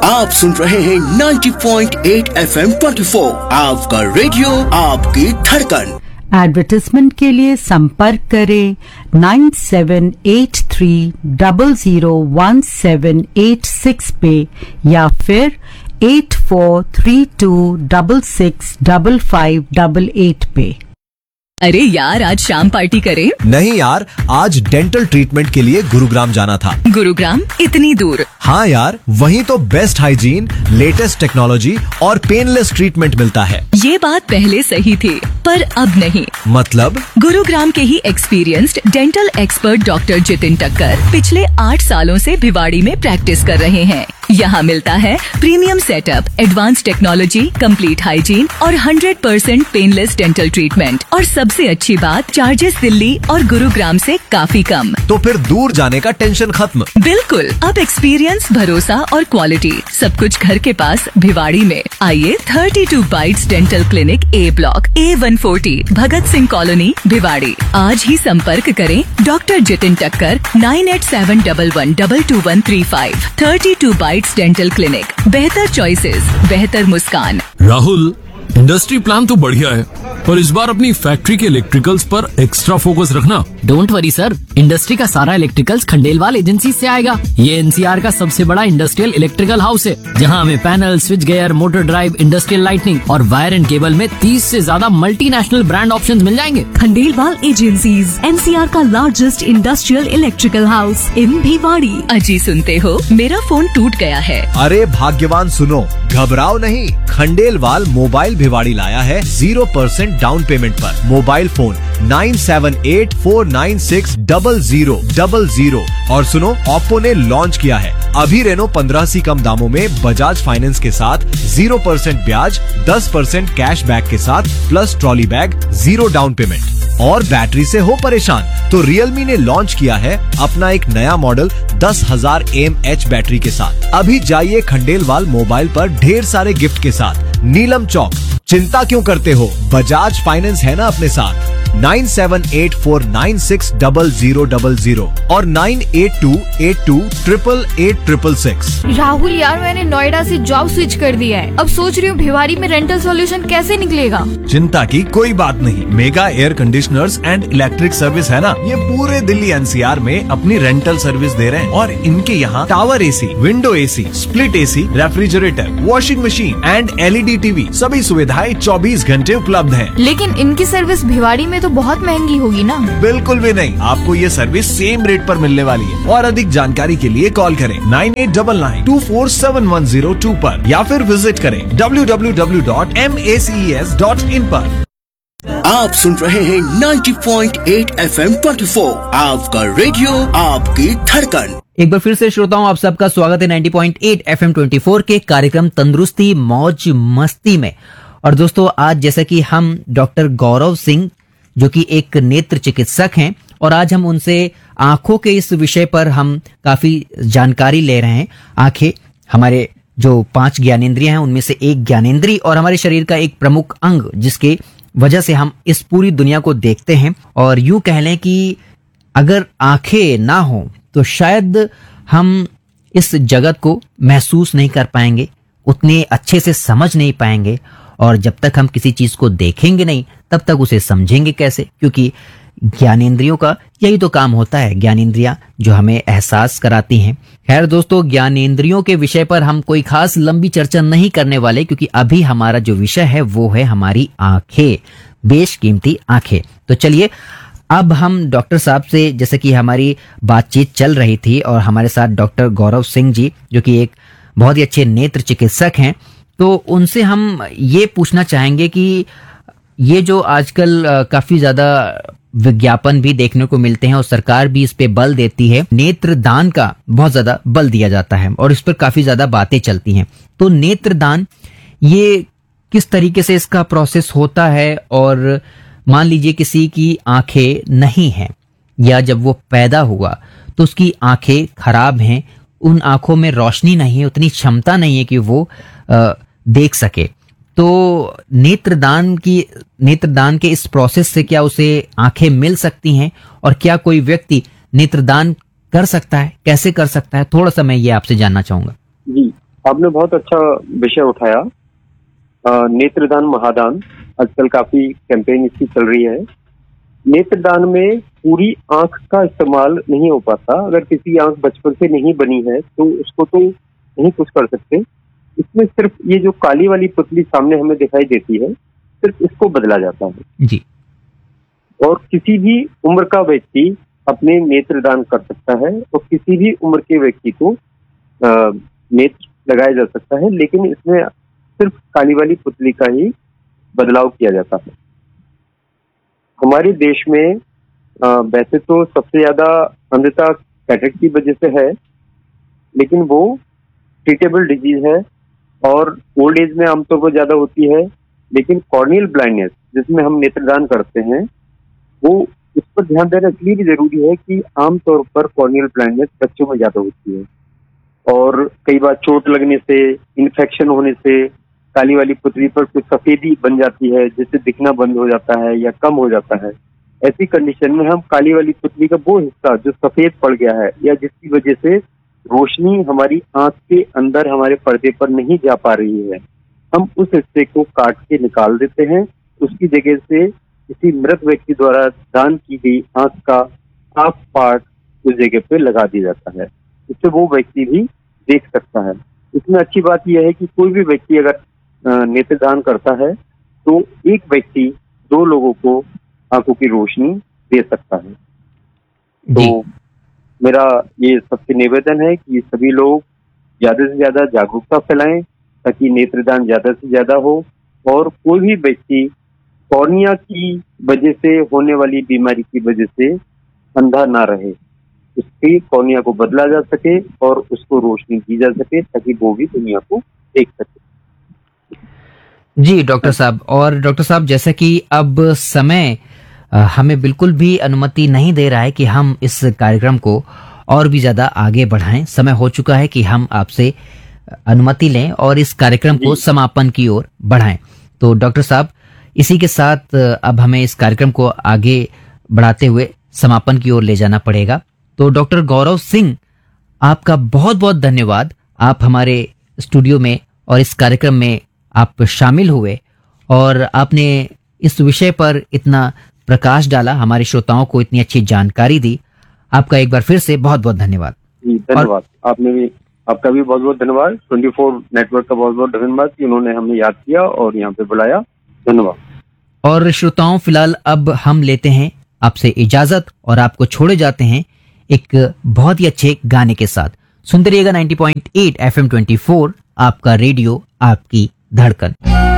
आप सुन रहे हैं 90.8 FM 24 आपका रेडियो आपकी धड़कन। एडवर्टाइजमेंट के लिए संपर्क करें 9783001786 पे या फिर 8432665588 पे। अरे यार, आज शाम पार्टी करें? नहीं यार, आज डेंटल ट्रीटमेंट के लिए गुरुग्राम जाना था। गुरुग्राम इतनी दूर? हाँ यार, वहीं तो बेस्ट हाइजीन, लेटेस्ट टेक्नोलॉजी और पेनलेस ट्रीटमेंट मिलता है। ये बात पहले सही थी, पर अब नहीं। मतलब? गुरुग्राम के ही experienced dental expert doctor Jitin टक्कर पिछले 8 सालों से भिवाड़ी में प्रैक्टिस कर रहे हैं। यहाँ मिलता है premium setup, advance technology, complete hygiene और 100% पेनलेस डेंटल ट्रीटमेंट। और सबसे अच्छी बात, चार्जेस दिल्ली और गुरुग्राम से काफी कम। तो फिर दूर जाने का टेंशन खत्म। बिल्कुल, अब एक्सपीरियंस, भरोसा और क्वालिटी सब कुछ घर के पास भिवाड़ी में। आइए 32 bytes dental clinic, A block, A140, Bhagat Singh colony, Bhiwadi. आज ही संपर्क करें डॉक्टर जितिन टक्कर 9871112135। 32 बाइट्स डेंटल क्लिनिक, बेहतर चॉइसेस, बेहतर मुस्कान। राहुल, इंडस्ट्री प्लान तो बढ़िया है, पर इस बार अपनी फैक्ट्री के इलेक्ट्रिकल्स पर एक्स्ट्रा फोकस रखना। डोंट वरी सर, इंडस्ट्री का सारा इलेक्ट्रिकल्स खंडेलवाल एजेंसी से आएगा। ये एनसीआर का सबसे बड़ा इंडस्ट्रियल इलेक्ट्रिकल हाउस है, जहां हमें panel, switch gear, motor drive, industrial lightning और वायर एंड केबल में 30 से ज्यादा मल्टीनेशनल ब्रांड ऑप्शंस मिल जाएंगे। खंडेलवाल एजेंसीज, एनसीआर का largest industrial electrical house in Bhiwadi. अजी सुनते हो, मेरा फोन टूट गया है। अरे भाग्यवान सुनो, घबराओ नहीं, खंडेलवाल मोबाइल भिवाड़ी लाया है 0% डाउन पेमेंट पर। Mobile phone 9784960000। और सुनो, ओप्पो ने लॉन्च किया है अभी रेनो 15 से कम दामों में बजाज फाइनेंस के साथ 0% ब्याज, 10% कैशबैक के साथ plus trolley bag, 0 down payment. और बैटरी से हो परेशान तो रियलमी ने लॉन्च किया है अपना एक नया मॉडल 10,000 mAh बैटरी के साथ। अभी जाइए खंडेलवाल मोबाइल पर ढेर सारे गिफ्ट के साथ। नीलम चौक। चिंता क्यों करते हो, बजाज फाइनेंस है ना अपने साथ। 9784960000 और 9828288866। राहुल यार, मैंने नोएडा से जॉब स्विच कर दिया है। अब सोच रही हूँ भिवाड़ी में रेंटल सॉल्यूशन कैसे निकलेगा। चिंता की कोई बात नहीं, mega air conditioners and electric service है ना, ये पूरे दिल्ली एनसीआर में अपनी रेंटल सर्विस दे रहे हैं। और इनके यहाँ tower AC, window AC, split AC, refrigerator, washing machine and LED TV, सभी सुविधाएं 24 घंटे उपलब्ध है। लेकिन इनकी सर्विस भिवाड़ी में तो बहुत महंगी होगी ना। बिल्कुल भी नहीं, आपको ये सर्विस सेम रेट पर मिलने वाली है। और अधिक जानकारी के लिए कॉल करें 9899247102 पर या फिर विजिट करें www.maces.in पर। आप सुन रहे हैं 90.8 FM 24 आपका रेडियो आपकी धड़कन। एक बार फिर से श्रोताओं, आप सबका स्वागत है 90.8 FM 24 के कार्यक्रम तंदुरुस्ती मौज मस्ती में। और दोस्तों, आज जैसा कि हम डॉक्टर गौरव सिंह, जो कि एक नेत्र चिकित्सक हैं, और आज हम उनसे आंखों के इस विषय पर हम काफी जानकारी ले रहे हैं। आंखें हमारे जो 5 ज्ञानेंद्रियां हैं, उनमें से एक ज्ञानेंद्रिय और हमारे शरीर का एक प्रमुख अंग, जिसके वजह से हम इस पूरी दुनिया को देखते हैं। और यूं कह लें कि अगर आंखें ना हो तो शायद हम इस जगत को महसूस नहीं कर पाएंगे, उतने अच्छे से समझ नहीं पाएंगे। और जब तक हम किसी चीज को देखेंगे नहीं, तब तक उसे समझेंगे कैसे, क्योंकि ज्ञानेंद्रियों का यही तो काम होता है, ज्ञानेंद्रियां जो हमें एहसास कराती हैं। खैर दोस्तों, ज्ञानेंद्रियों के विषय पर हम कोई खास लंबी चर्चा नहीं करने वाले, क्योंकि अभी हमारा जो विषय है वो है हमारी आंखें, बेशकीमती आंखें। तो चलिए, अब हम डॉक्टर साहब से, जैसे कि हमारी बातचीत चल रही थी, और हमारे साथ डॉक्टर गौरव सिंह जी, जो कि एक बहुत ही अच्छे नेत्र चिकित्सक हैं, तो उनसे हम ये पूछना चाहेंगे कि ये जो आजकल काफी ज्यादा विज्ञापन भी देखने को मिलते हैं और सरकार भी इस पे बल देती है, नेत्रदान का बहुत ज्यादा बल दिया जाता है और इस पर काफी ज्यादा बातें चलती हैं। तो नेत्रदान, ये किस तरीके से इसका प्रोसेस होता है? और मान लीजिए किसी की आंखें नहीं हैं, या जब वो पैदा हुआ तो उसकी आंखें खराब हैं, उन आंखों में रोशनी नहीं है, उतनी क्षमता नहीं है कि वो देख सके, तो नेत्रदान के इस प्रोसेस से क्या उसे आंखें मिल सकती हैं? और क्या कोई व्यक्ति नेत्रदान कर सकता है, कैसे कर सकता है? थोड़ा सा मैं ये आपसे जानना चाहूंगा। जी, आपने बहुत अच्छा विषय उठाया। नेत्रदान महादान, आजकल काफी कैंपेन इसकी चल रही है। नेत्रदान में पूरी आंख का इस्तेमाल नहीं हो पाता। अगर किसी आंख बचपन से नहीं बनी है तो उसको तो नहीं कुछ कर सकते। इसमें सिर्फ ये जो काली वाली पुतली सामने हमें दिखाई देती है, सिर्फ इसको बदला जाता है जी। और किसी भी उम्र का व्यक्ति अपने नेत्रदान कर सकता है और किसी भी उम्र के व्यक्ति को नेत्र लगाया जा सकता है, लेकिन इसमें सिर्फ काली वाली पुतली का ही बदलाव किया जाता है। हमारे देश में वैसे तो सबसे ज्यादा अंधता कैटरेक्ट की वजह से है, लेकिन वो ट्रीटेबल डिजीज है और ओल्ड एज में आमतौर पर ज्यादा होती है। लेकिन कॉर्नियल ब्लाइंडनेस जिसमें हम नेत्रदान करते हैं, वो इस पर ध्यान देना इसलिए भी जरूरी है कि आमतौर पर कॉर्नियल ब्लाइंडनेस बच्चों में ज्यादा होती है और कई बार चोट लगने से, इन्फेक्शन होने से काली वाली पुतली पर कुछ सफेदी बन जाती है, जिससे दिखना बंद हो जाता है या कम हो जाता है। ऐसी कंडीशन में हम काली वाली पुतली का वो हिस्सा जो सफेद पड़ गया है या जिसकी वजह से रोशनी हमारी आंख के अंदर हमारे पर्दे पर नहीं जा पा रही है, हम उस हिस्से को काट के निकाल देते हैं। उसकी जगह से किसी मृत व्यक्ति द्वारा दान की गई आंख का हाफ पार्ट उस जगह पे लगा दिया जाता है, इससे वो व्यक्ति भी देख सकता है। इसमें अच्छी बात यह है कि कोई भी व्यक्ति अगर नेत्रदान करता है तो एक व्यक्ति 2 लोगों को आंखों की रोशनी दे सकता है। तो मेरा ये सबसे निवेदन है कि सभी लोग ज्यादा से ज्यादा जागरूकता फैलाएं ताकि नेत्रदान ज्यादा से ज्यादा हो और कोई भी व्यक्ति कॉर्निया की वजह से होने वाली बीमारी की वजह से अंधा ना रहे, उसकी कॉर्निया को बदला जा सके और उसको रोशनी दी जा सके ताकि वो भी दुनिया को देख सके। जी डॉक्टर साहब, और डॉक्टर साहब जैसा कि अब समय हमें बिल्कुल भी अनुमति नहीं दे रहा है कि हम इस कार्यक्रम को और भी ज्यादा आगे बढ़ाएं। समय हो चुका है कि हम आपसे अनुमति लें और इस कार्यक्रम को समापन की ओर बढ़ाएं। तो डॉक्टर साहब, इसी के साथ अब हमें इस कार्यक्रम को आगे बढ़ाते हुए समापन की ओर ले जाना पड़ेगा। तो डॉक्टर गौरव सिंह, आपका बहुत बहुत धन्यवाद। आप हमारे स्टूडियो में और इस कार्यक्रम में आप शामिल हुए और आपने इस विषय पर इतना प्रकाश डाला, हमारे श्रोताओं को इतनी अच्छी जानकारी दी। आपका एक बार फिर से बहुत बहुत धन्यवाद। धन्यवाद। आपने भी, आपका भी बहुत बहुत धन्यवाद। 24 नेटवर्क का बहुत बहुत धन्यवाद कि उन्होंने हमें याद किया और यहाँ पे बुलाया। धन्यवाद। और श्रोताओं, फिलहाल अब हम लेते हैं आपसे इजाजत और आपको छोड़े जाते हैं एक बहुत ही अच्छे गाने के साथ। सुनते रहिएगा 90.8 FM 24, आपका रेडियो, आपकी धड़कन।